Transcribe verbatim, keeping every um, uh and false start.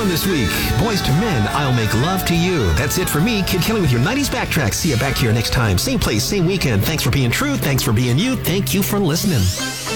fun this week. Boys to Men, I'll Make Love to You. That's it for me, Kid Kelly with your nineties Backtrack. See you back here next time. Same place, same weekend. Thanks for being true. Thanks for being you. Thank you for listening.